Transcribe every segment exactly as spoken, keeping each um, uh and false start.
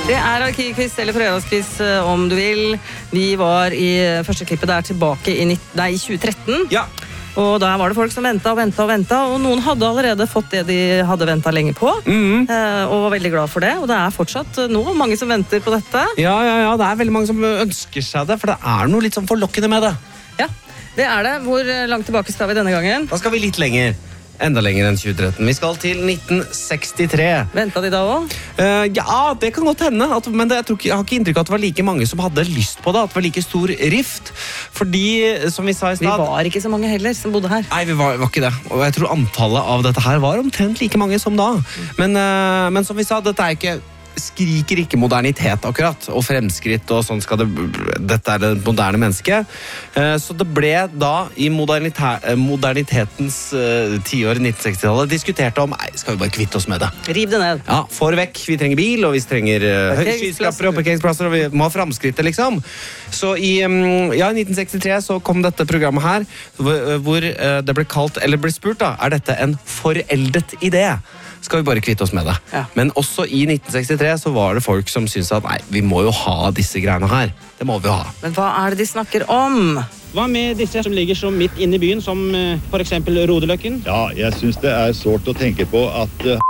Det er Arkivquiz eller fredagsquiz om du vil. Vi var i første klippet der tilbake i, nei, i tjue tretten. Ja. Og der var det folk som ventet og ventet og ventet, og noen hadde allerede fått det de hadde ventet lenge på, mm. og var veldig glad for det, og det er fortsatt nå mange som venter på dette. Ja, ja, ja, det er veldig mange som ønsker seg det, for det er noe litt sånn forlokkende med det. Ja, det er det. Hvor langt tilbake skal vi denne gangen? Da skal vi litt lenger. Enda lenger enn tjue tretten. Vi skal til nitten sekstitre. Ventet de da også? Uh, ja, det kan godt hende. At, men det, jeg, tror ikke, jeg har ikke inntrykk av at det var like mange som hadde lyst på det. At det var like stor rift. Fordi, som vi sa i stad... Vi var ikke så mange heller som bodde her. Nei, vi var, var ikke det. Og jeg tror antallet av dette her var omtrent like mange som da. Men, uh, men som vi sa, dette er ikke... skriker ikke modernitet akkurat, og fremskritt, og sånn skal det, dette er det moderne mennesket. Så det ble da i modernitetens tiår, nitten seksti-tallet, diskutert om, nei, skal vi bare kvitte oss med det? Riv det ned. Ja, få det vekk. Vi trenger bil, og vi trenger høyskyskrapere og parkeringsplasser, og vi må ha framskrittet, liksom. Så i, ja, i nitten sekstitre så kom dette programmet her, hvor det ble kalt, eller ble spurt da, er dette en foreldet idé? Skal vi bare kvitte oss med det. Ja. Men også i nitten sekstitre så var det folk som syntes at nei, vi må jo ha disse greiene her. Det må vi jo ha. Men hva er det de snakker om? Hva med disse som ligger så midt inne i byen, som for eksempel Rodeløkken? Ja, jeg synes det er sårt å tenke på at uh,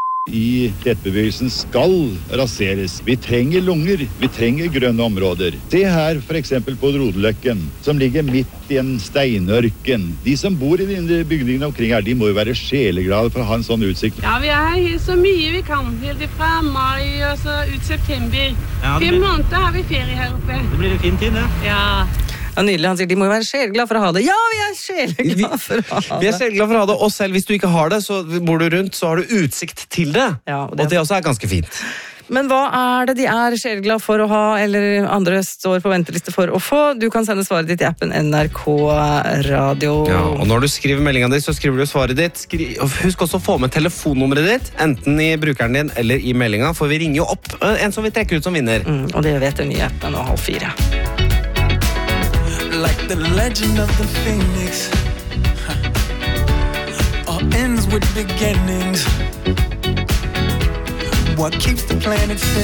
i tettbebyggelsen skal raseres. Vi trenger lunger, vi trenger grønne områder. Se her for eksempel på Rodeløkken, som ligger midt i en steinørken. De som bor i de bygningene omkring her, de må jo være sjeleglade for å ha en sånn utsikt. Ja, vi er her så mye vi kan, helt fra mai og så ut september. Ja, Fem måneder har vi ferie her oppe. Det blir en fin tid, det. Ja. Ja, nydelig. Han sier de må jo være sjeleglade for å ha det. Ja, vi er sjeleglade for å ha det. Vi er sjeleglade for å ha det, og selv hvis du ikke har det, så bor du rundt, så har du utsikt til det. Ja, og, det... og det også er ganske fint. Men hva er det de er sjeleglade for å ha, eller andre står på venteliste for å få? Du kan sende svaret ditt i appen N R K Radio. Ja, og når du skriver meldingen din, så skriver du svaret ditt. Skri... Husk også å få med telefonnummeret ditt, enten i brukeren din eller i meldingen, for vi ringer jo opp en som vi trekker ut som vinner. Mm, og det vet du i appen og halv fire. Like the legend of the phoenix, huh. All ends with beginnings. What keeps the planet fit?